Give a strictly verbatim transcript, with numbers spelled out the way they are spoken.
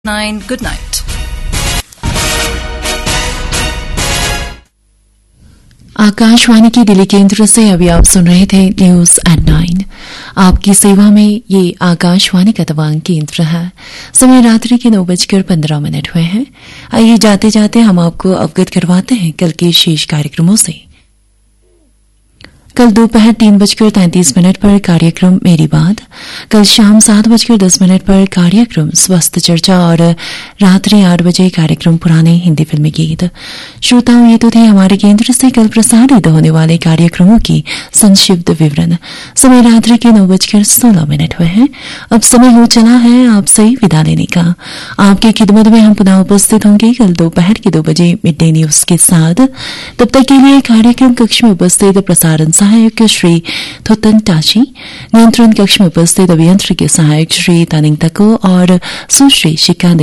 Nine. Good night. Akashvani की दिल्ली केंद्र से अभी आप सुन रहे थे न्यूज एट नाइन। आपकी सेवा में ये आकाशवाणी का तवांग केंद्र है। समय रात्रि के नौ बजकर पंद्रह मिनट हुए हैं। आइए जाते जाते हम आपको अवगत करवाते हैं कल के शेष कार्यक्रमों से। कल दोपहर तीन बजकर तैंतीस मिनट पर कार्यक्रम मेरी बात, कल शाम सात बजकर दस मिनट पर कार्यक्रम स्वस्थ चर्चा और रात्रि आठ बजे कार्यक्रम पुराने हिंदी फिल्मी गीत। श्रोताओं, ये तो थे हमारे केंद्र से कल प्रसारित होने वाले कार्यक्रमों की संक्षिप्त विवरण। समय रात्रि के नौ बजकर सोलह मिनट हुए हैं। अब समय हो चला है आपसे विदा लेने का। आपकी खिदमत में हम पुनः उपस्थित होंगे कल दोपहर के दो बजे मिड डे न्यूज के साथ। तब तक के लिए कार्यक्रम कक्ष में उपस्थित प्रसारण सहायक श्री थोतन टाशी, नियंत्रण कक्ष में उपस्थित अभियंत्र के सहायक श्री तानिंग तको और सुश्री शिका